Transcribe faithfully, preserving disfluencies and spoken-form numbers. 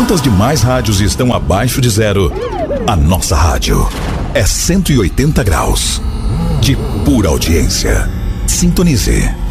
Quantas demais rádios estão abaixo de zero? A nossa rádio é cento e oitenta graus de pura audiência. Sintonize.